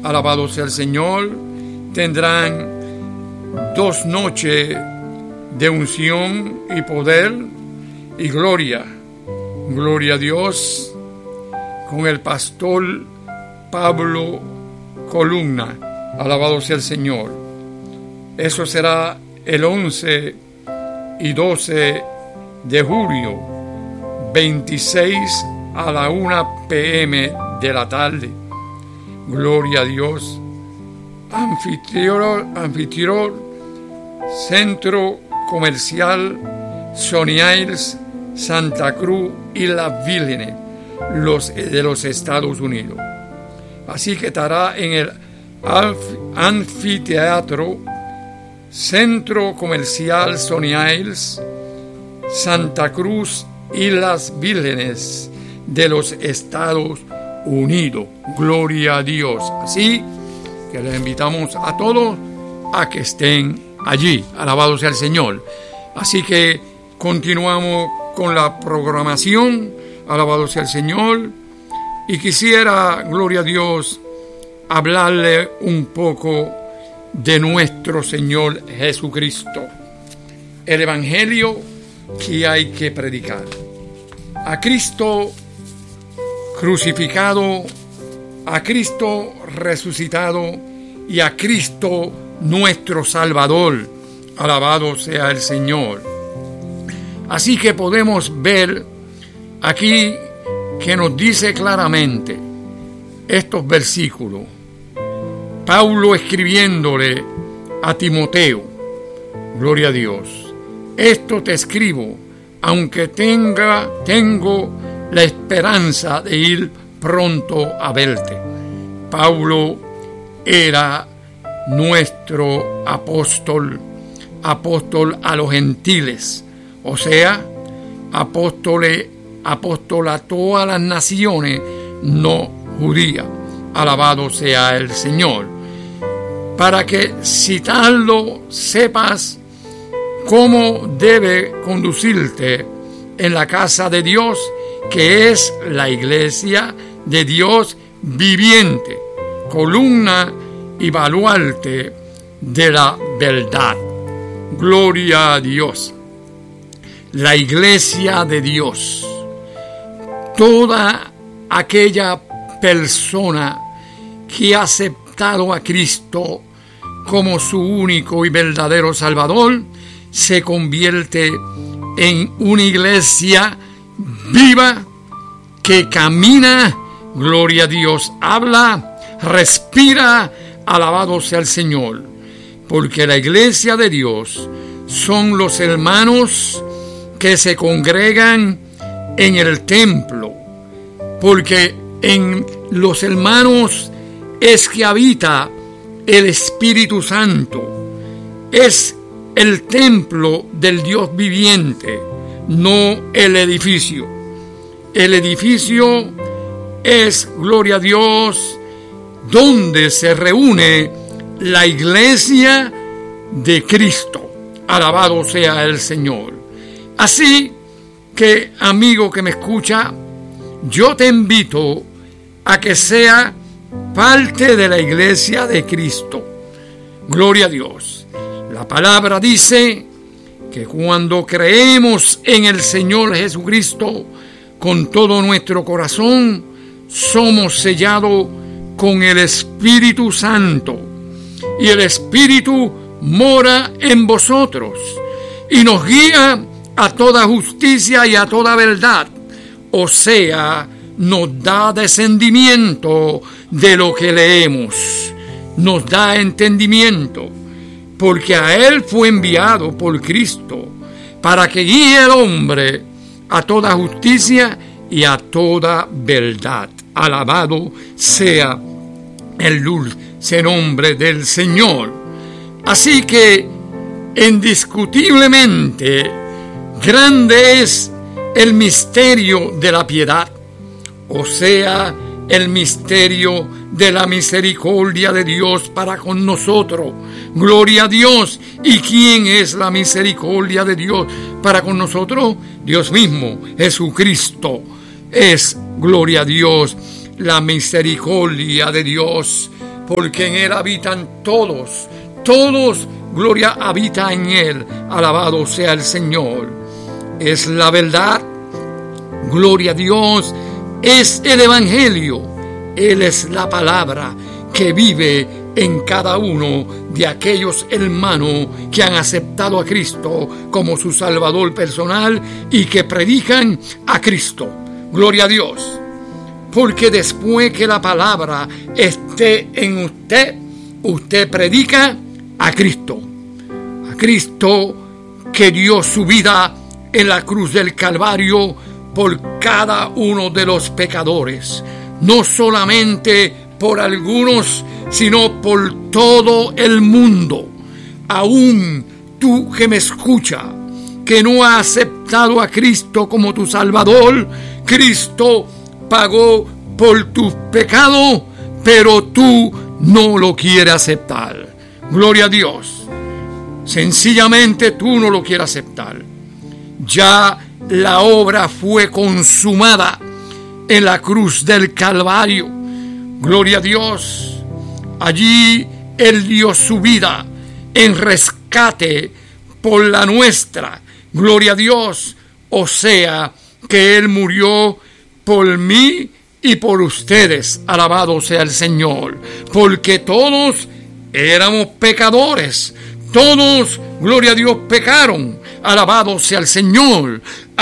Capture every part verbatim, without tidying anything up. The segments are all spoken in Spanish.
alabado sea el Señor, tendrán dos noches de unción y poder y gloria. Gloria a Dios, con el pastor Pablo Columna, alabado sea el Señor. Eso será el once y doce de julio, veintiséis a la una p m de la tarde. Gloria a Dios. Anfitrión, anfitrión, Centro Comercial Sony Isles, Santa Cruz y Las Vírgenes, los de los Estados Unidos. Así que estará en el anfiteatro Centro Comercial Sony Isles, Santa Cruz y Las Vírgenes de los Estados Unidos. Gloria a Dios. Así que les invitamos a todos a que estén allí. Alabado sea el Señor. Así que continuamos con la programación. Alabado sea el Señor. Y quisiera, gloria a Dios, hablarle un poco de nuestro Señor Jesucristo. El Evangelio que hay que predicar. A Cristo crucificado, a Cristo resucitado y a Cristo nuestro Salvador. Alabado sea el Señor. Así que podemos ver aquí que nos dice claramente estos versículos. Pablo escribiéndole a Timoteo, gloria a Dios, esto te escribo, aunque tenga, tengo la esperanza de ir pronto a verte. Pablo era nuestro apóstol, apóstol a los gentiles, o sea, apóstol, apóstol a todas las naciones no judías. Alabado sea el Señor. Para que citarlo sepas cómo debe conducirte en la casa de Dios, que es la iglesia de Dios viviente, columna y baluarte de la verdad. Gloria a Dios. La iglesia de Dios. Toda aquella persona que ha aceptado a Cristo como su único y verdadero Salvador se convierte en una iglesia viva que camina, gloria a Dios, habla, respira, alabado sea el Señor, porque la iglesia de Dios son los hermanos que se congregan en el templo, porque en los hermanos es que habita el Espíritu Santo, es el templo del Dios viviente, no el edificio. El edificio es, gloria a Dios, donde se reúne la iglesia de Cristo. Alabado sea el Señor. Así que, amigo que me escucha, yo te invito a que sea parte de la iglesia de Cristo. Gloria a Dios. La palabra dice que cuando creemos en el Señor Jesucristo con todo nuestro corazón, somos sellados con el Espíritu Santo. Y el Espíritu mora en vosotros y nos guía a toda justicia y a toda verdad. O sea, nos da discernimiento de lo que leemos, nos da entendimiento, porque a Él fue enviado por Cristo para que guíe al hombre a toda justicia y a toda verdad. Alabado sea el dulce nombre del Señor. Así que, indiscutiblemente, grande es el misterio de la piedad, o sea, el misterio de la misericordia de Dios para con nosotros. Gloria a Dios. ¿Y quién es la misericordia de Dios para con nosotros? Dios mismo, Jesucristo. Es, gloria a Dios, la misericordia de Dios porque en Él habitan todos, todos, gloria, habita en Él, alabado sea el Señor. Es la verdad, gloria a Dios, es el Evangelio, Él es la palabra que vive en cada uno de aquellos hermanos que han aceptado a Cristo como su Salvador personal y que predican a Cristo. Gloria a Dios. Porque después que la palabra esté en usted, usted predica a Cristo. A Cristo que dio su vida en la cruz del Calvario por cada uno de los pecadores. No solamente por algunos, sino por todo el mundo. Aún tú que me escuchas, que no has aceptado a Cristo como tu Salvador, Cristo pagó por tus pecados, pero tú no lo quieres aceptar. Gloria a Dios. Sencillamente tú no lo quieres aceptar. Ya la obra fue consumada en la cruz del Calvario. Gloria a Dios. Allí Él dio su vida en rescate por la nuestra. Gloria a Dios. O sea, que Él murió por mí y por ustedes. Alabado sea el Señor. Porque todos éramos pecadores. Todos, gloria a Dios, pecaron. Alabado sea el Señor.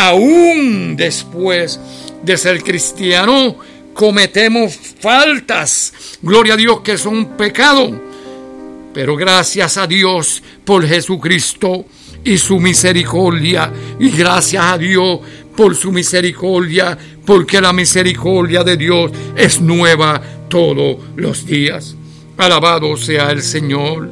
Aún después de ser cristiano, cometemos faltas, gloria a Dios, que son pecado. Pero gracias a Dios por Jesucristo y su misericordia. Y gracias a Dios por su misericordia, porque la misericordia de Dios es nueva todos los días. Alabado sea el Señor.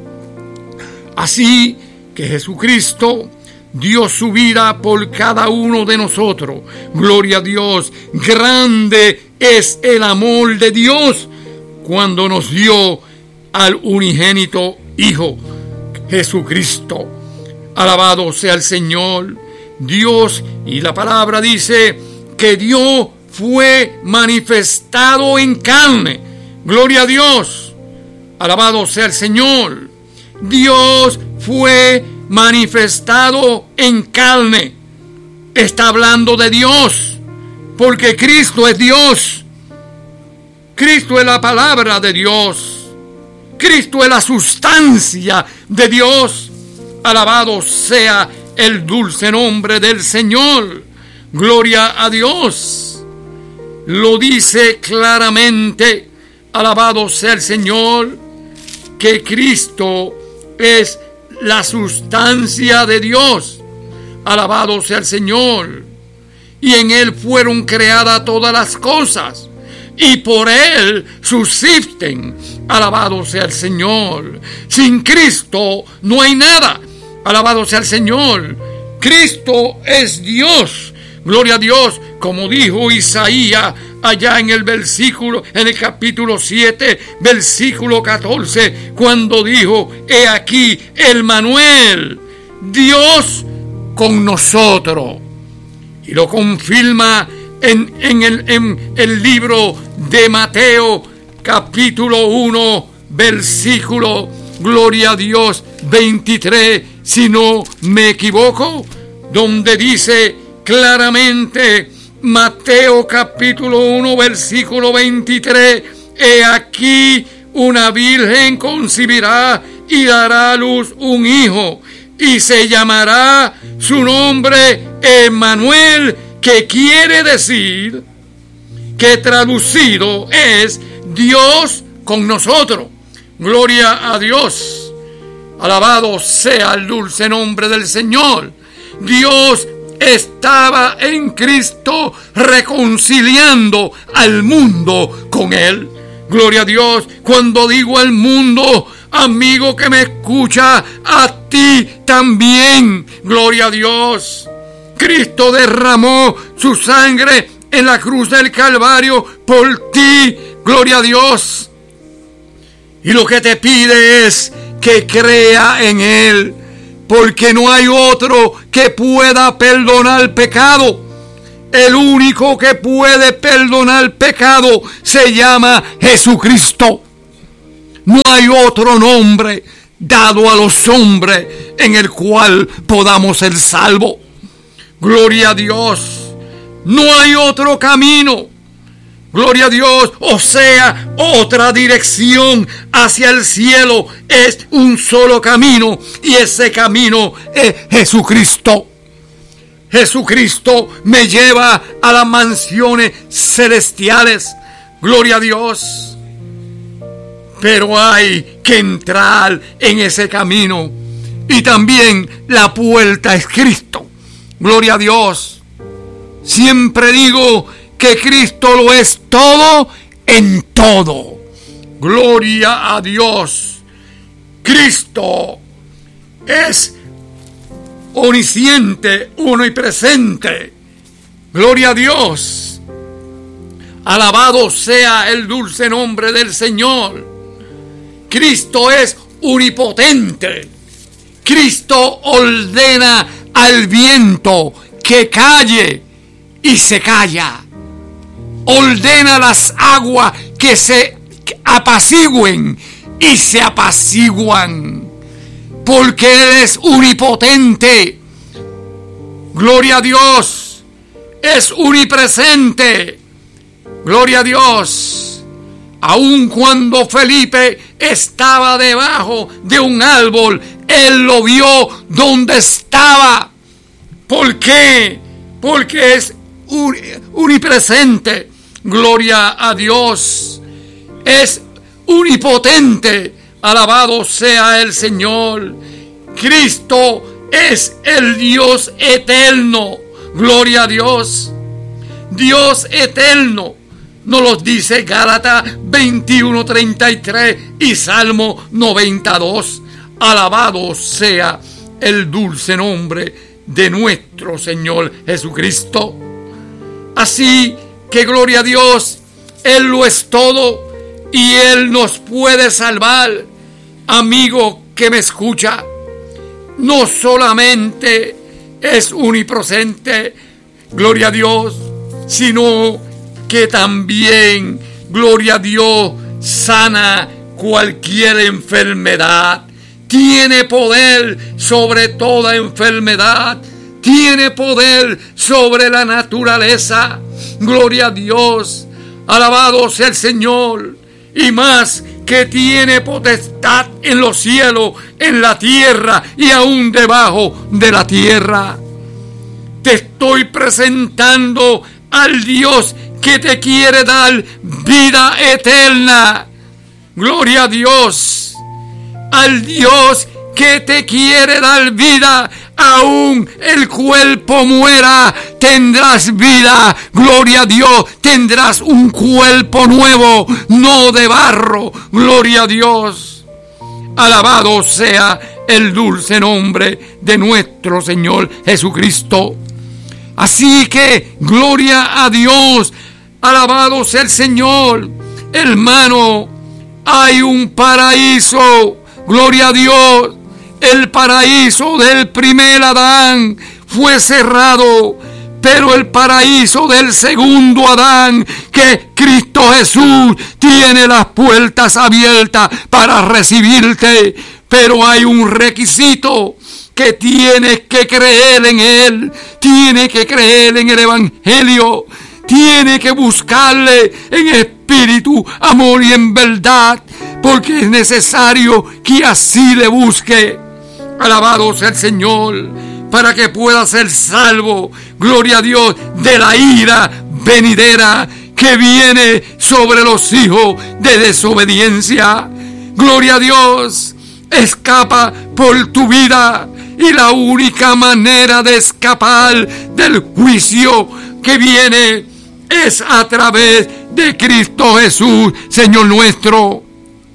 Así que Jesucristo dio su vida por cada uno de nosotros. Gloria a Dios. Grande es el amor de Dios cuando nos dio al unigénito Hijo, Jesucristo. Alabado sea el Señor. Dios, y la palabra dice que Dios fue manifestado en carne. Gloria a Dios. Alabado sea el Señor. Dios fue manifestado en carne. Está hablando de Dios, porque Cristo es Dios. Cristo es la palabra de Dios. Cristo es la sustancia de Dios. Alabado sea el dulce nombre del Señor. Gloria a Dios. Lo dice claramente. Alabado sea el Señor, que Cristo es la sustancia de Dios. Alabado sea el Señor. Y en Él fueron creadas todas las cosas, y por Él subsisten. Alabado sea el Señor. Sin Cristo no hay nada. Alabado sea el Señor. Cristo es Dios. Gloria a Dios. Como dijo Isaías allá en el versículo, en el capítulo siete, versículo catorce, cuando dijo: he aquí Emmanuel, Dios con nosotros. Y lo confirma en, en, el, en el libro de Mateo, capítulo uno, versículo, gloria a Dios, veintitrés, si no me equivoco, donde dice claramente, Mateo capítulo uno, versículo veintitrés, he aquí una virgen concebirá y dará a luz un hijo, y se llamará su nombre Emmanuel, que quiere decir, que traducido es Dios con nosotros. Gloria a Dios. Alabado sea el dulce nombre del Señor. Dios estaba en Cristo reconciliando al mundo con Él. Gloria a Dios. Cuando digo al mundo, amigo que me escucha, a ti también. Gloria a Dios. Cristo derramó su sangre en la cruz del Calvario por ti. Gloria a Dios. Y lo que te pide es que crea en Él, porque no hay otro que pueda perdonar pecado. El único que puede perdonar pecado se llama Jesucristo. No hay otro nombre dado a los hombres en el cual podamos ser salvos. Gloria a Dios. No hay otro camino. Gloria a Dios. O sea, otra dirección hacia el cielo. Es un solo camino. Y ese camino es Jesucristo. Jesucristo me lleva a las mansiones celestiales. Gloria a Dios. Pero hay que entrar en ese camino. Y también la puerta es Cristo. Gloria a Dios. Siempre digo que Cristo lo es todo en todo. Gloria a Dios. Cristo es omnisciente, omnipresente. Gloria a Dios. Alabado sea el dulce nombre del Señor. Cristo es omnipotente. Cristo ordena al viento que calle y se calla. Ordena las aguas que se apacigüen y se apaciguan. Porque Él es omnipotente. Gloria a Dios. Es omnipresente. Gloria a Dios. Aun cuando Felipe estaba debajo de un árbol, él lo vio donde estaba. ¿Por qué? Porque es omnipresente. Gloria a Dios. Es omnipotente. Alabado sea el Señor. Cristo es el Dios eterno. Gloria a Dios. Dios eterno. Nos lo dice Gálatas veintiuno treinta y tres y Salmo noventa y dos. Alabado sea el dulce nombre de nuestro Señor Jesucristo. Así que gloria a Dios, Él lo es todo y Él nos puede salvar. Amigo que me escucha, no solamente es omnipresente, gloria a Dios, sino que también, gloria a Dios, sana cualquier enfermedad. Tiene poder sobre toda enfermedad. Tiene poder sobre la naturaleza. Gloria a Dios. Alabado sea el Señor. Y más que tiene potestad en los cielos, en la tierra y aún debajo de la tierra. Te estoy presentando al Dios que te quiere dar vida eterna. Gloria a Dios. Al Dios que te quiere dar vida. Aún el cuerpo muera, tendrás vida. Gloria a Dios. Tendrás un cuerpo nuevo, no de barro. Gloria a Dios. Alabado sea el dulce nombre de nuestro Señor Jesucristo. Así que, gloria a Dios. Alabado sea el Señor. Hermano, hay un paraíso. Gloria a Dios. El paraíso del primer Adán fue cerrado, pero el paraíso del segundo Adán, que Cristo Jesús, tiene las puertas abiertas para recibirte. Pero hay un requisito, que tienes que creer en Él, tienes que creer en el Evangelio, tienes que buscarle en espíritu, amor y en verdad, porque es necesario que así le busque. Alabado sea el Señor, para que pueda ser salvo, gloria a Dios, de la ira venidera que viene sobre los hijos de desobediencia. Gloria a Dios. Escapa por tu vida, y la única manera de escapar del juicio que viene es a través de Cristo Jesús, Señor nuestro.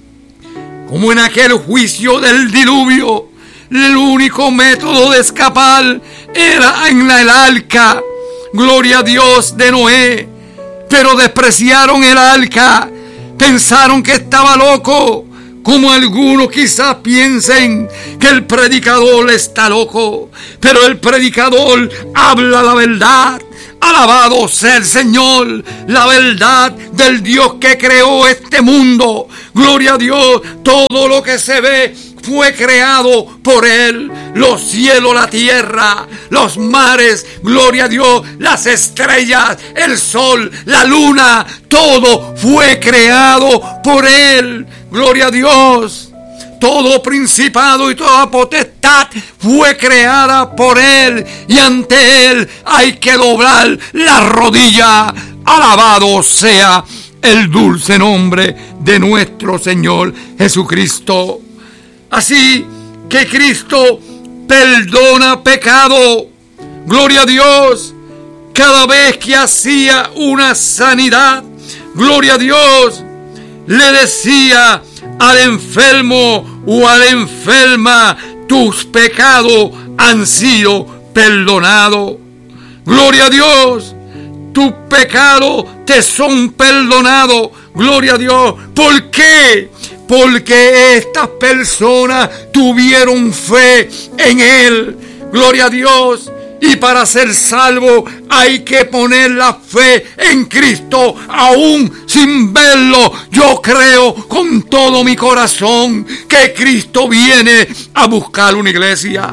Como en aquel juicio del diluvio, el único método de escapar era en el arca, gloria a Dios, de Noé. Pero despreciaron el arca, pensaron que estaba loco, como algunos quizás piensen que el predicador está loco. Pero el predicador habla la verdad, Alabado sea el Señor, la verdad del Dios que creó este mundo. Gloria a Dios, todo lo que se ve fue creado por Él. Los cielos, la tierra, los mares, gloria a Dios, las estrellas, el sol, la luna, todo fue creado por Él. Gloria a Dios. Todo principado y toda potestad fue creada por Él, y ante Él hay que doblar la rodilla. Alabado sea el dulce nombre de nuestro Señor Jesucristo. Así que Cristo perdona pecado. Gloria a Dios. Cada vez que hacía una sanidad, gloria a Dios, le decía al enfermo o a la enferma: tus pecados han sido perdonados. Gloria a Dios, tus pecados te son perdonados. Gloria a Dios. ¿Por qué? Porque estas personas tuvieron fe en Él. Gloria a Dios. Y para ser salvo hay que poner la fe en Cristo, aún sin verlo. Yo creo con todo mi corazón que Cristo viene a buscar una iglesia.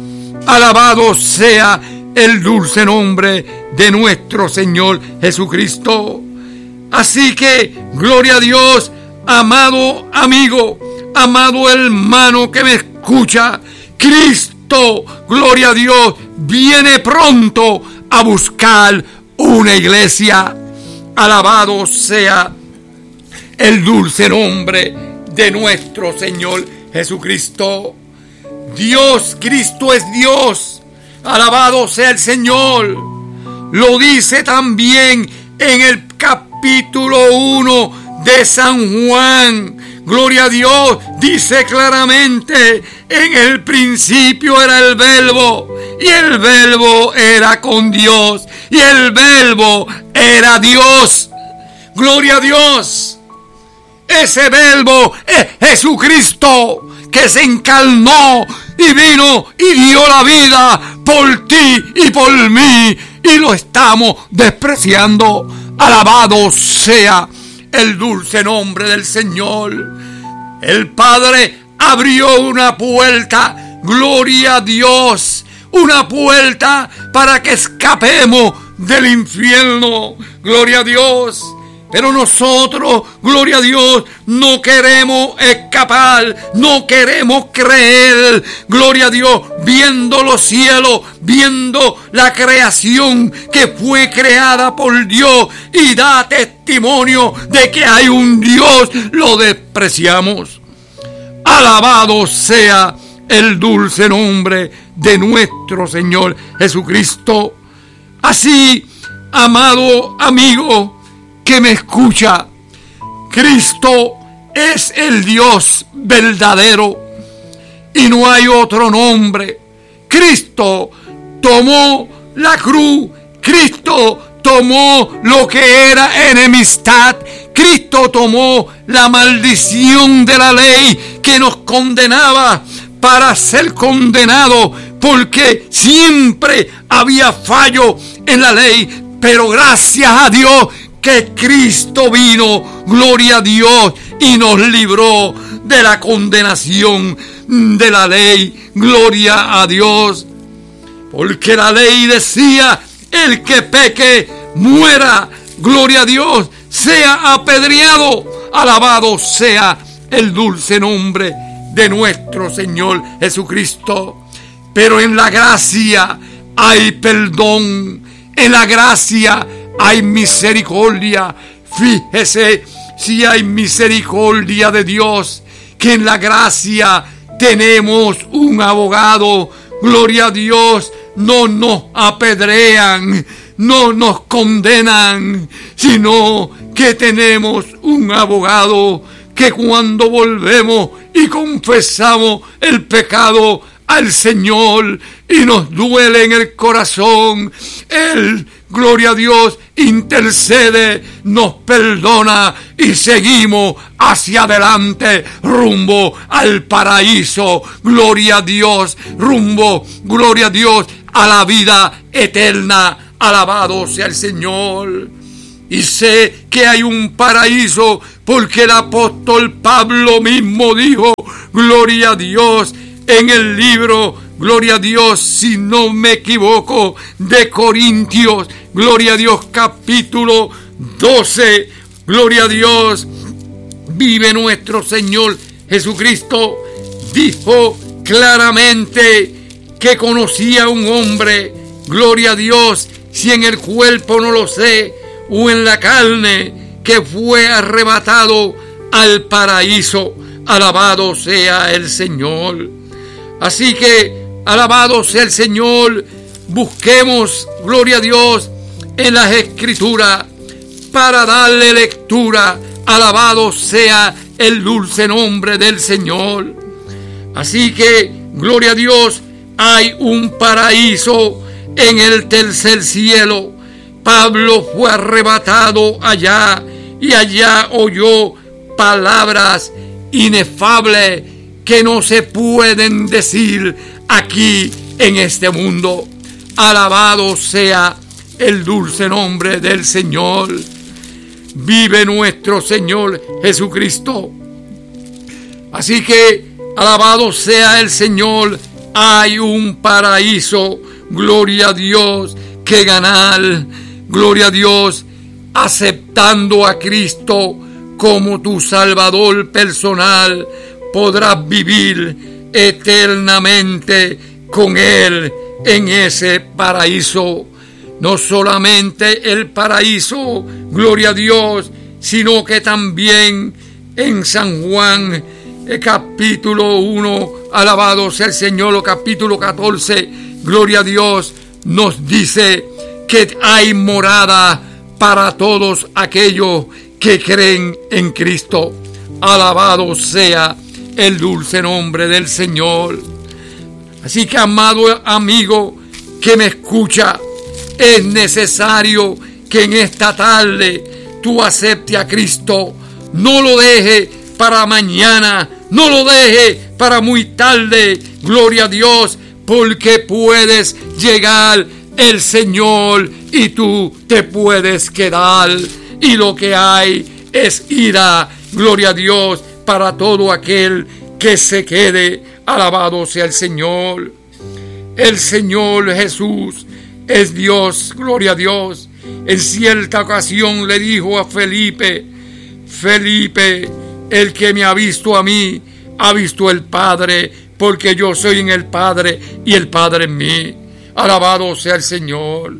Alabado sea el dulce nombre de nuestro Señor Jesucristo. Así que, gloria a Dios, amado amigo, amado hermano que me escucha, Cristo, gloria a Dios, viene pronto a buscar una iglesia. Alabado sea el dulce nombre de nuestro Señor Jesucristo. Dios, Cristo es Dios. Alabado sea el Señor. Lo dice también en el capítulo uno de San Juan. Gloria a Dios, dice claramente: en el principio era el Verbo, y el Verbo era con Dios, y el Verbo era Dios. Gloria a Dios. Ese Verbo es Jesucristo, que se encarnó y vino y dio la vida por ti y por mí, y lo estamos despreciando. Alabado sea el dulce nombre del Señor. El Padre abrió una puerta, gloria a Dios, una puerta para que escapemos del infierno, gloria a Dios. Pero nosotros, gloria a Dios, no queremos escapar, no queremos creer, gloria a Dios, viendo los cielos, viendo la creación que fue creada por Dios y da testimonio de que hay un Dios, lo despreciamos. Alabado sea el dulce nombre de nuestro Señor Jesucristo. Así, amado amigo que me escucha, Cristo es el Dios verdadero y no hay otro nombre. Cristo tomó la cruz, Cristo tomó lo que era enemistad, Cristo tomó la maldición de la ley que nos condenaba para ser condenado, porque siempre había fallo en la ley. Pero gracias a Dios que Cristo vino, gloria a Dios, y nos libró de la condenación de la ley, gloria a Dios. Porque la ley decía: el que peque muera, gloria a Dios, sea apedreado. Alabado sea el dulce nombre de nuestro Señor Jesucristo. Pero en la gracia hay perdón, en la gracia hay misericordia. Fíjese si hay misericordia de Dios, que en la gracia tenemos un abogado. Gloria a Dios, no nos apedrean, no nos condenan, sino que tenemos un abogado que cuando volvemos y confesamos el pecado al Señor y nos duele en el corazón, Él, gloria a Dios, intercede, nos perdona y seguimos hacia adelante, rumbo al paraíso, gloria a Dios, rumbo, gloria a Dios, a la vida eterna. Alabado sea el Señor. Y sé que hay un paraíso, porque el apóstol Pablo mismo dijo, gloria a Dios, en el libro, gloria a Dios, si no me equivoco, de Corintios, gloria a Dios, capítulo doce, gloria a Dios, vive nuestro Señor Jesucristo, dijo claramente que conocía a un hombre, gloria a Dios, si en el cuerpo no lo sé, o en la carne, que fue arrebatado al paraíso. Alabado sea el Señor. Así que, alabado sea el Señor, busquemos, gloria a Dios, en las Escrituras, para darle lectura. Alabado sea el dulce nombre del Señor. Así que, gloria a Dios, hay un paraíso en el tercer cielo. Pablo fue arrebatado allá y allá oyó palabras inefables que no se pueden decir aquí en este mundo. Alabado sea el dulce nombre del Señor. Vive nuestro Señor Jesucristo. Así que alabado sea el Señor. Hay un paraíso, gloria a Dios, que ganar. Gloria a Dios, aceptando a Cristo como tu Salvador personal, podrás vivir eternamente con Él en ese paraíso. No solamente el paraíso, gloria a Dios, sino que también en San Juan, el capítulo uno, alabado sea el Señor, o capítulo catorce, gloria a Dios, nos dice que hay morada para todos aquellos que creen en Cristo. Alabado sea el dulce nombre del Señor. Así que, amado amigo que me escucha, es necesario que en esta tarde tú aceptes a Cristo. No lo deje para mañana, no lo deje para muy tarde, gloria a Dios, porque puedes llegar el Señor y tú te puedes quedar, y lo que hay es ira, gloria a Dios, para todo aquel que se quede. Alabado sea el Señor. El Señor Jesús es Dios, gloria a Dios. En cierta ocasión le dijo a Felipe, Felipe, el que me ha visto a mí, ha visto el Padre, porque yo soy en el Padre y el Padre en mí. Alabado sea el Señor.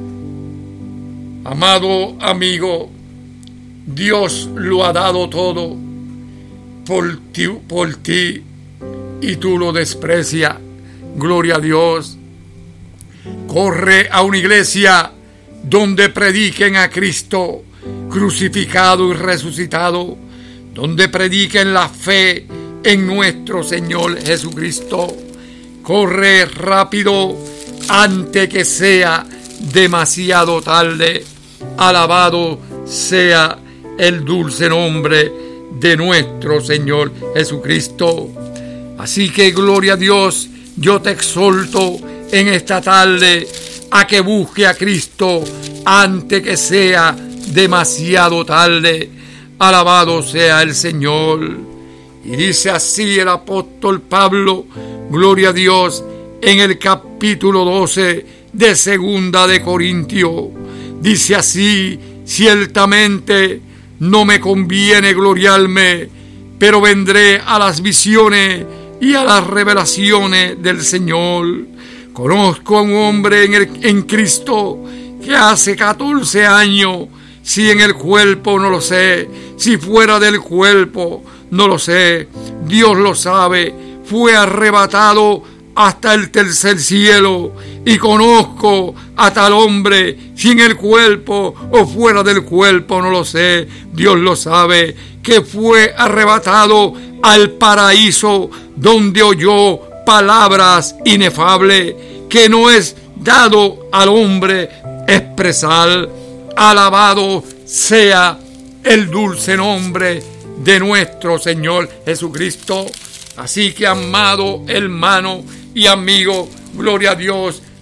Amado amigo, Dios lo ha dado todo por ti, por ti y tú lo desprecias. Gloria a Dios. Corre a una iglesia donde prediquen a Cristo crucificado y resucitado, donde prediquen la fe en nuestro Señor Jesucristo. Corre rápido antes que sea demasiado tarde. Alabado sea el dulce nombre de nuestro Señor Jesucristo. Así que gloria a Dios, yo te exhorto en esta tarde a que busque a Cristo antes que sea demasiado tarde. Alabado sea el Señor. Y dice así el apóstol Pablo, gloria a Dios, en el capítulo doce de Segunda de Corintios. Dice así: ciertamente no me conviene gloriarme, pero vendré a las visiones y a las revelaciones del Señor. Conozco a un hombre en, el, en Cristo que hace catorce años, si en el cuerpo no lo sé, si fuera del cuerpo no lo sé, Dios lo sabe, fue arrebatado hasta el tercer cielo, y conozco a tal hombre, si en el cuerpo o fuera del cuerpo no lo sé, Dios lo sabe, que fue arrebatado al paraíso, donde oyó palabras inefables que no es dado al hombre expresar. Alabado sea el dulce nombre de nuestro Señor Jesucristo. Así que, amado hermano y amigo, gloria a Dios,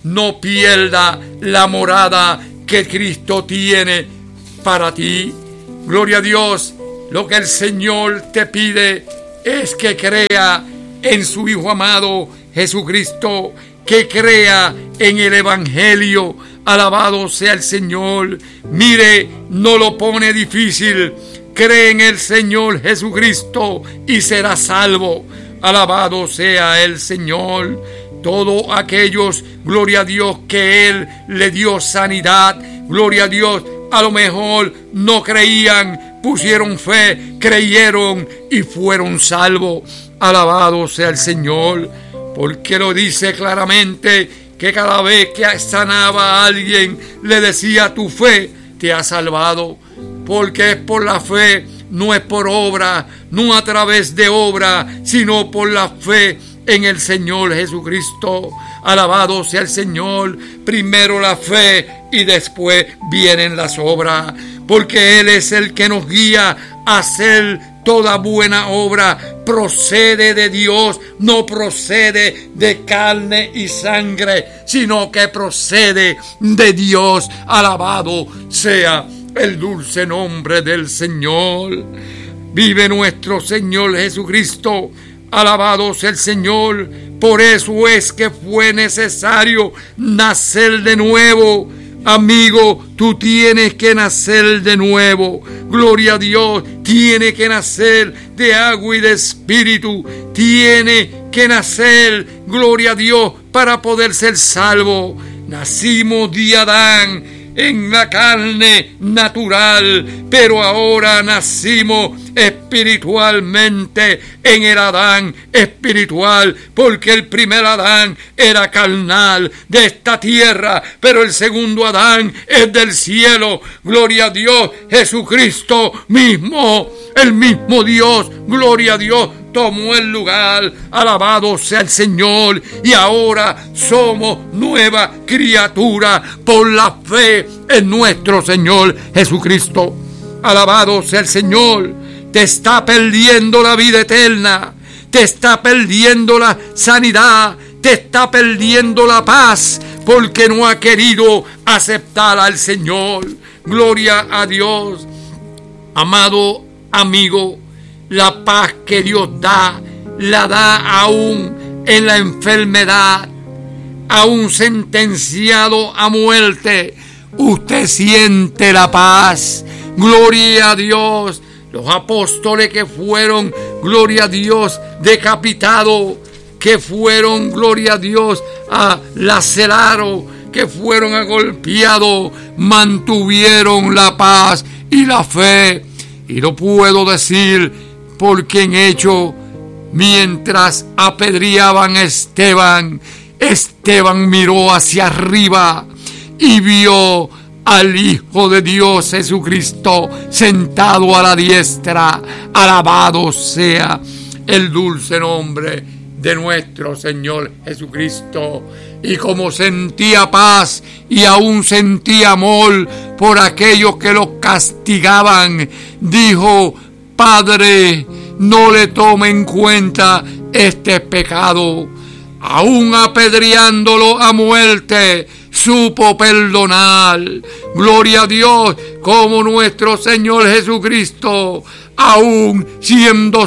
no pierda la morada que Cristo tiene para ti. Gloria a Dios. Lo que el Señor te pide es que crea en su Hijo amado Jesucristo, que crea en el Evangelio. Alabado sea el Señor. Mire, no lo pone difícil. Cree en el Señor Jesucristo y será salvo. Alabado sea el Señor. Todos aquellos, gloria a Dios, que Él le dio sanidad, gloria a Dios, a lo mejor no creían, pusieron fe, creyeron y fueron salvos. Alabado sea el Señor, porque lo dice claramente que cada vez que sanaba a alguien le decía: tu fe te ha salvado, porque es por la fe, no es por obra, no a través de obra, sino por la fe en el Señor Jesucristo. Alabado sea el Señor. Primero la fe y después vienen las obras, porque Él es el que nos guía a hacer toda buena obra. Procede de Dios, no procede de carne y sangre, sino que procede de Dios. Alabado sea el dulce nombre del Señor. Vive nuestro Señor Jesucristo. Alabado sea el Señor. Por eso es que fue necesario nacer de nuevo. Amigo, tú tienes que nacer de nuevo. Gloria a Dios. Tiene que nacer de agua y de espíritu. Tiene que nacer, gloria a Dios, para poder ser salvo. Nacimos de Adán en la carne natural, pero ahora nacimos espiritualmente en el Adán espiritual, porque el primer Adán era carnal de esta tierra, pero el segundo Adán es del cielo. Gloria a Dios. Jesucristo mismo, el mismo Dios, gloria a Dios, tomó el lugar. Alabado sea el Señor. Y ahora somos nueva criatura por la fe en nuestro Señor Jesucristo. Alabado sea el Señor. Te está perdiendo la vida eterna, te está perdiendo la sanidad, te está perdiendo la paz, porque no ha querido aceptar al Señor. Gloria a Dios. Amado amigo, la paz que Dios da, la da aún en la enfermedad, aún sentenciado a muerte. Usted siente la paz. Gloria a Dios. Los apóstoles que fueron, gloria a Dios, decapitados, que fueron, gloria a Dios, a lacerados, que fueron agolpeados, mantuvieron la paz y la fe. Y lo puedo decir porque en hecho, mientras apedreaban a Esteban, Esteban miró hacia arriba y vio al Hijo de Dios Jesucristo sentado a la diestra. Alabado sea el dulce nombre de nuestro Señor Jesucristo. Y como sentía paz y aún sentía amor por aquellos que lo castigaban, dijo: Padre, no le tome en cuenta este pecado. Aún apedreándolo a muerte, supo perdonar. Gloria a Dios, como nuestro Señor Jesucristo, aún siendo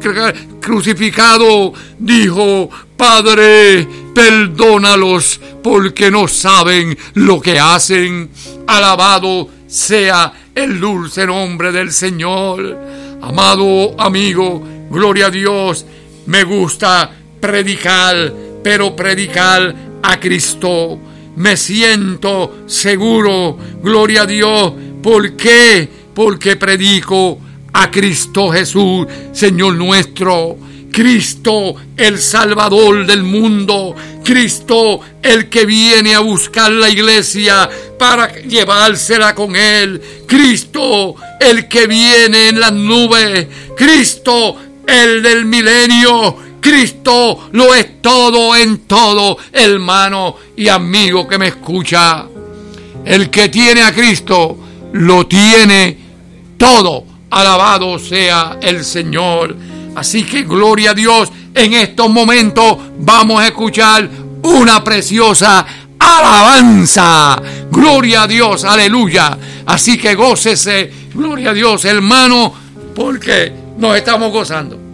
crucificado, dijo: Padre, perdónalos, porque no saben lo que hacen. Alabado sea el dulce nombre del Señor. Amado amigo, gloria a Dios. Me gusta predicar, pero predicar a Cristo. Me siento seguro, gloria a Dios. ¿Por qué? Porque predico a Cristo Jesús, Señor nuestro. Cristo, el Salvador del mundo. Cristo, el que viene a buscar la iglesia para llevársela con Él. Cristo, el que viene en las nubes. Cristo, el del milenio. Cristo lo es todo en todo, hermano y amigo que me escucha. El que tiene a Cristo lo tiene todo. Alabado sea el Señor. Así que gloria a Dios. En estos momentos vamos a escuchar una preciosa alabanza. Gloria a Dios, aleluya. Así que gócese, gloria a Dios, hermano, porque nos estamos gozando.